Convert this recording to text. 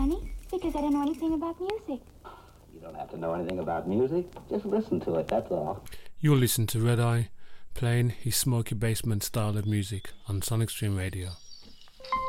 funny? Because I don't know anything about music. You don't have to know anything about music. Just listen to it, that's all. You'll listen to Red Eye playing his Smoky Basement style of music on Sonic Stream Radio.